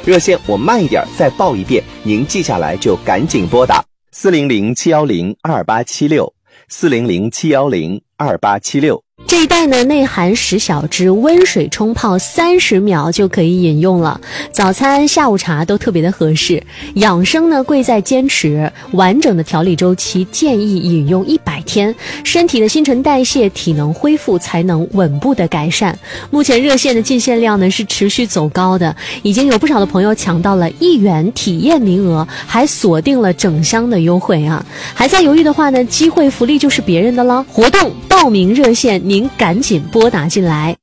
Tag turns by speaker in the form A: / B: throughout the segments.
A: 热线我慢一点再报一遍，您记下来就赶紧拨打400-710-2876，400-710-2876。
B: 这一袋呢，内含10小支，温水冲泡30秒就可以饮用了。早餐、下午茶都特别的合适。养生呢，贵在坚持，完整的调理周期建议饮用100天，身体的新陈代谢、体能恢复才能稳步的改善。目前热线的进线量呢是持续走高的，已经有不少的朋友抢到了1元体验名额，还锁定了整箱的优惠啊！还在犹豫的话呢，机会福利就是别人的了。活动报名热线您赶紧拨打进来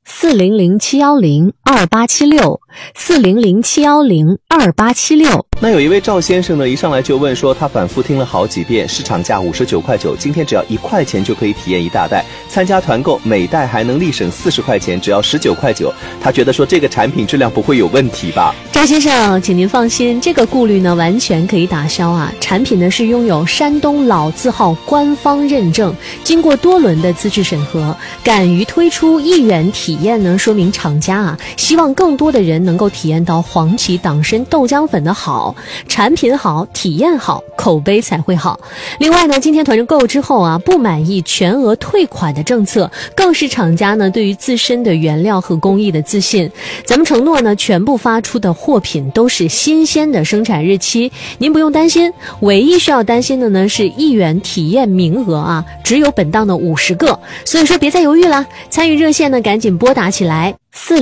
B: ，400-710-2876，400-710-2876。
A: 那有一位赵先生呢，一上来就问说，他反复听了好几遍，市场价59块9，今天只要1块钱就可以体验一大袋，参加团购每袋还能立省40块钱，只要19块9。他觉得说这个产品质量不会有问题吧？
B: 赵先生，请您放心，这个顾虑呢完全可以打消啊！产品呢是拥有山东老字号官方认证，经过多轮的资质审核，敢于推出1元体验呢，说明厂家啊希望更多的人能够体验到黄芪党参豆浆粉的好，产品好，体验好，口碑才会好。另外呢，今天团购之后啊，不满意全额退款的政策，更是厂家呢对于自身的原料和工艺的自信。咱们承诺呢，全部发出的货品都是新鲜的生产日期，您不用担心。唯一需要担心的呢是1元体验名额啊，只有本档的50个，所以说别再犹豫了，参与热线呢赶紧拨打起来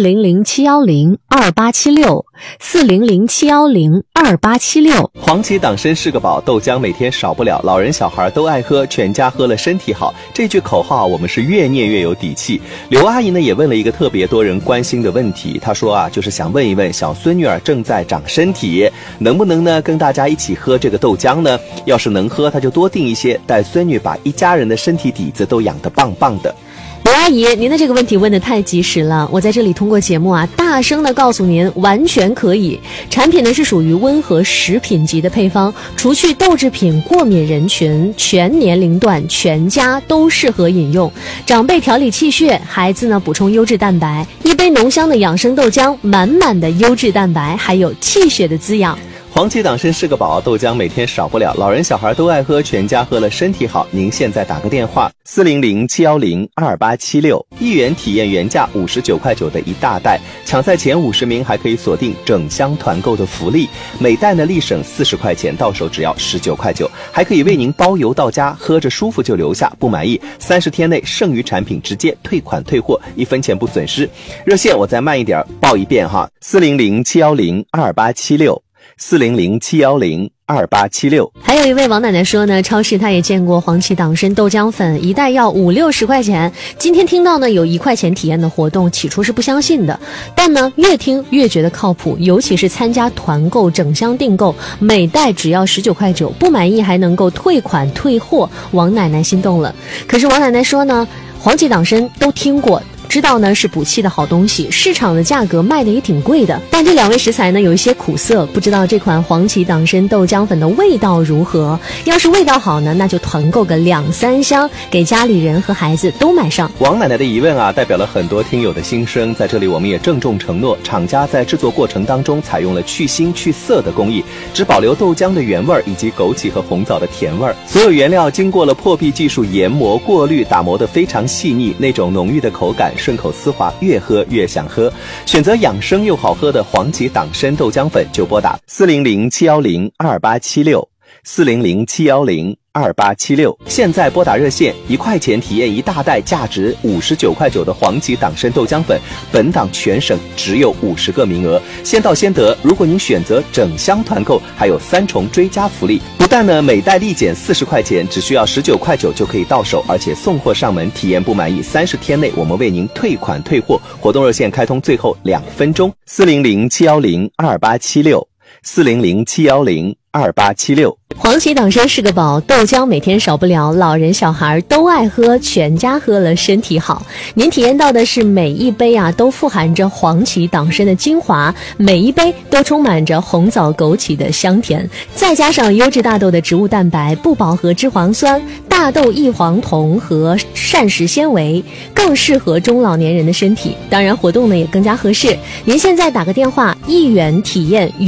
B: ，400-710-2876，400-710-2876。
A: 黄芪党参是个宝，豆浆每天少不了，老人小孩都爱喝，全家喝了身体好。这句口号我们是越念越有底气。刘阿姨呢也问了一个特别多人关心的问题，她说啊，就是想问一问小孙女儿正在长身体，能不能呢跟大家一起喝这个豆浆呢？要是能喝，她就多订一些，带孙女把一家人的身体底子都养得棒棒的。
B: 刘阿姨，您的这个问题问得太及时了，我在这里通过节目啊，大声的告诉您，完全可以。产品呢是属于温和食品级的配方，除去豆制品过敏人群，全年龄段全家都适合饮用。长辈调理气血，孩子呢补充优质蛋白，一杯浓香的养生豆浆，满满的优质蛋白，还有气血的滋养。
A: 黄芪党参是个宝，豆浆每天少不了，老人小孩都爱喝，全家喝了身体好。您现在打个电话400-710-2876，1元体验原价59块9的一大袋，抢在前50名还可以锁定整箱团购的福利，每袋呢立省40块钱，到手只要19块9，还可以为您包邮到家，喝着舒服就留下，不满意30天内剩余产品直接退款退货，1分钱不损失。热线我再慢一点报一遍哈，400-710-2876，400-710-2876。
B: 还有一位王奶奶说呢，超市她也见过黄芪党参豆浆粉，一袋要50-60块钱。今天听到呢有1块钱体验的活动，起初是不相信的，但呢越听越觉得靠谱，尤其是参加团购整箱订购，每袋只要19块9，不满意还能够退款退货，王奶奶心动了。可是王奶奶说呢，黄芪党参都听过，知道呢是补气的好东西，市场的价格卖的也挺贵的，但这2位食材呢有一些苦涩，不知道这款黄芪党参豆浆粉的味道如何。要是味道好呢，那就团购个2-3箱，给家里人和孩子都买上。
A: 王奶奶的疑问啊，代表了很多听友的心声，在这里我们也郑重承诺，厂家在制作过程当中采用了去腥去涩的工艺，只保留豆浆的原味以及枸杞和红枣的甜味，所有原料经过了破壁技术研磨过滤，打磨得非常细腻，那种浓郁的口感顺口丝滑，越喝越想喝。选择养生又好喝的黄芪党参豆浆粉，就拨打400-710-2876，400-710-2876。现在拨打热线，1块钱体验一大袋价值59块9的黄芪党参豆浆粉，本档全省只有50个名额，先到先得。如果您选择整箱团购，还有3重追加福利，不但呢每袋立减40块钱，只需要19块9就可以到手，而且送货上门，体验不满意30天内我们为您退款退货。活动热线开通最后2分钟，400-710-2876，400-710-2876。
B: 黄芪党参是个宝，豆浆每天少不了，老人小孩都爱喝，全家喝了身体好。您体验到的是每一杯啊都富含着黄芪党参的精华，每一杯都充满着红枣枸杞的香甜，再加上优质大豆的植物蛋白、不饱和脂肪酸、大豆异黄酮和膳食纤维，更适合中老年人的身体。当然活动呢也更加合适，您现在打个电话，1元体验